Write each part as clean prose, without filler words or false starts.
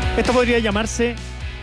Esto podría llamarse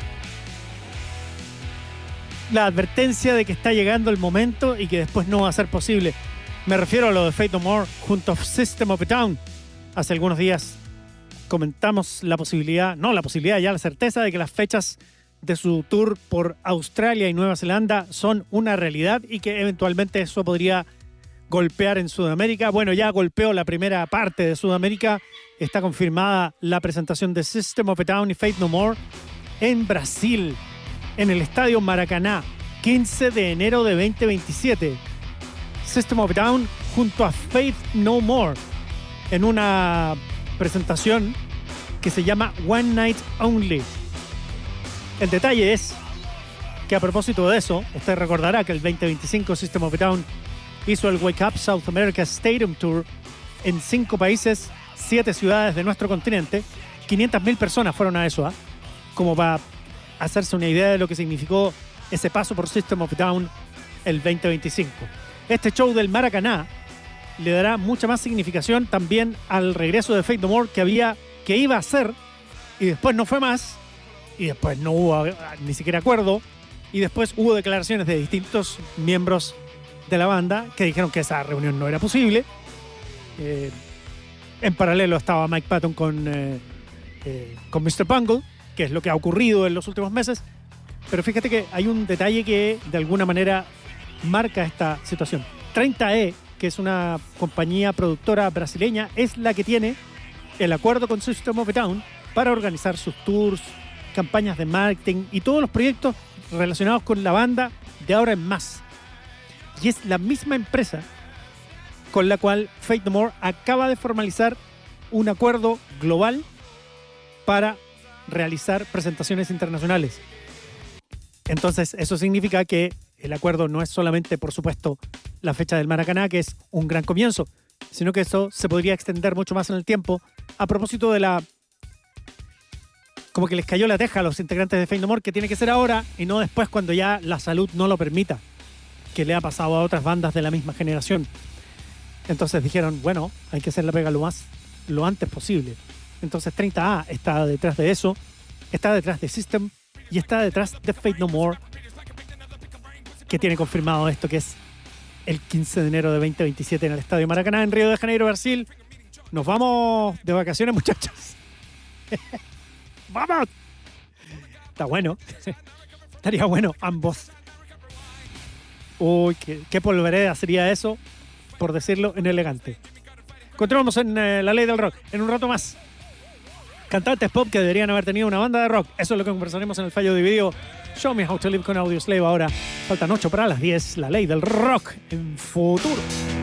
la advertencia de que está llegando el momento y que después no va a ser posible. Me refiero a lo de Faith No More junto a System of a Down. Hace algunos días comentamos la posibilidad, ya la certeza de que las fechas de su tour por Australia y Nueva Zelanda son una realidad y que eventualmente eso podría golpear en Sudamérica. Bueno, ya golpeó la primera parte de Sudamérica. Está confirmada la presentación de System of a Down y Faith No More en Brasil, en el Estadio Maracaná, 15 de enero de 2027. System of a Down junto a Faith No More en una presentación que se llama One Night Only. El detalle es que a propósito de eso, usted recordará que el 2025 System of a Down hizo el Wake Up South America Stadium Tour en 5 países, 7 ciudades de nuestro continente. 500.000 personas fueron a eso, como para hacerse una idea de lo que significó ese paso por System of a Down el 2025. Este show del Maracaná le dará mucha más significación también al regreso de Faith No More que iba a hacer y después no fue más y después no hubo ni siquiera acuerdo y después hubo declaraciones de distintos miembros de la banda que dijeron que esa reunión no era posible. En paralelo estaba Mike Patton con Mr. Bungle, que es lo que ha ocurrido en los últimos meses. Pero fíjate que hay un detalle que de alguna manera marca esta situación. 30E, que es una compañía productora brasileña, es la que tiene el acuerdo con System of a Down para organizar sus tours, campañas de marketing y todos los proyectos relacionados con la banda de ahora en más. Y es la misma empresa con la cual Faith No More acaba de formalizar un acuerdo global para realizar presentaciones internacionales. Entonces, eso significa que el acuerdo no es solamente, por supuesto, la fecha del Maracaná, que es un gran comienzo, sino que eso se podría extender mucho más en el tiempo a propósito de la... como que les cayó la teja a los integrantes de Faith No More, que tiene que ser ahora y no después cuando ya la salud no lo permita, que le ha pasado a otras bandas de la misma generación. Entonces dijeron, bueno, hay que hacer la pega lo antes posible. Entonces 30A está detrás de eso, está detrás de System y está detrás de Faith No More, que tiene confirmado esto, que es el 15 de enero de 2027 en el Estadio Maracaná, en Río de Janeiro, Brasil. Nos vamos de vacaciones, muchachos. ¡Vamos! Está bueno. Estaría bueno, ambos. Uy, qué polvareda sería eso, por decirlo en elegante. Continuamos en La Ley del Rock. En un rato más. Cantantes pop que deberían haber tenido una banda de rock. Eso es lo que conversaremos en el fallo dividido. Show Me How to Live con Audioslave. Ahora faltan 8 para las 10. La Ley del Rock en Futuro.